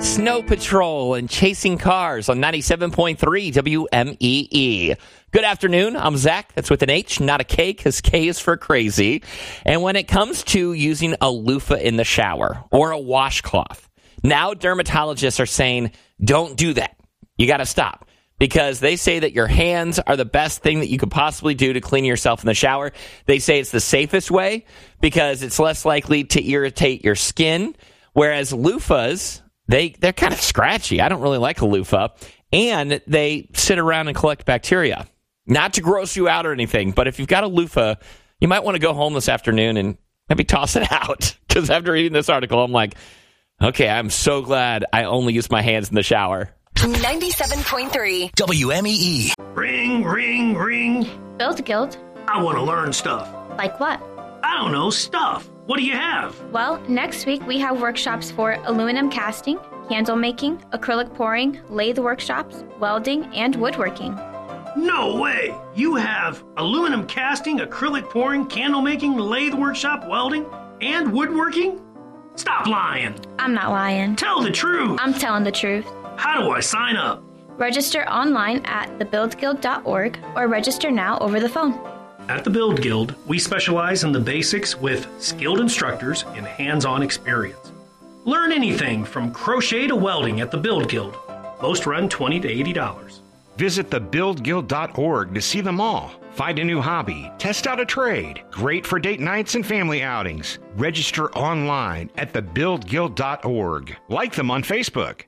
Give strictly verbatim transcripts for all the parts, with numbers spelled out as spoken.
Snow Patrol and Chasing Cars on ninety-seven point three W M E E. Good afternoon. I'm Zach. That's with an H, not a K, because K is for crazy. And when it comes to using a loofah in the shower or a washcloth, now dermatologists are saying, don't do that. You got to stop. Because they say that your hands are the best thing that you could possibly do to clean yourself in the shower. They say it's the safest way because it's less likely to irritate your skin. Whereas loofahs, they, they're kind of scratchy. I don't really like a loofah. And they sit around and collect bacteria. Not to gross you out or anything, but if you've got a loofah, you might want to go home this afternoon and maybe toss it out. Because after reading this article, I'm like, okay, I'm so glad I only use my hands in the shower. ninety-seven point three W M E E. Ring, ring, ring. Build Guild. I want to learn stuff. Like what? I don't know, stuff. What do you have? Well, next week we have workshops for aluminum casting, candle making, acrylic pouring, lathe workshops, welding, and woodworking. No way! You have aluminum casting, acrylic pouring, candle making, lathe workshop, welding, and woodworking? Stop lying. I'm not lying. Tell the truth. I'm telling the truth. How do I sign up? Register online at the build guild dot org or register now over the phone. At the Build Guild, we specialize in the basics with skilled instructors and hands-on experience. Learn anything from crochet to welding at the Build Guild. Most run twenty dollars to eighty dollars. Visit the build guild dot org to see them all. Find a new hobby, test out a trade. Great for date nights and family outings. Register online at the build guild dot org. Like them on Facebook.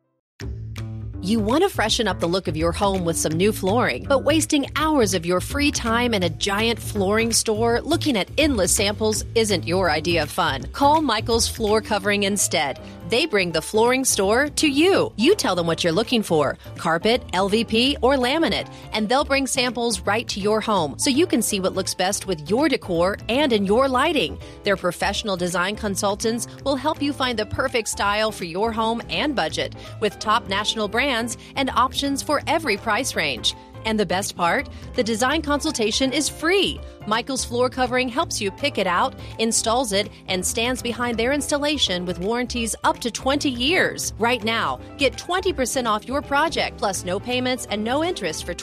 You want to freshen up the look of your home with some new flooring, but wasting hours of your free time in a giant flooring store looking at endless samples isn't your idea of fun. Call Michael's Floor Covering instead. They bring the flooring store to you. You tell them what you're looking for, carpet, L V P, or laminate, and they'll bring samples right to your home so you can see what looks best with your decor and in your lighting. Their professional design consultants will help you find the perfect style for your home and budget with top national brands and options for every price range. And the best part? The design consultation is free. Michael's Floor Covering helps you pick it out, installs it, and stands behind their installation with warranties up to twenty years. Right now, get twenty percent off your project, plus no payments and no interest for